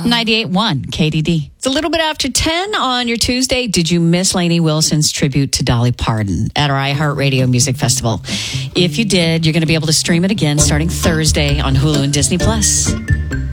98.1 KDD. It's a little bit after 10 on your Tuesday. Did you miss Lainey Wilson's tribute to Dolly Parton at our iHeartRadio Music Festival? If you did, you're going to be able to stream it again starting Thursday on Hulu and Disney+.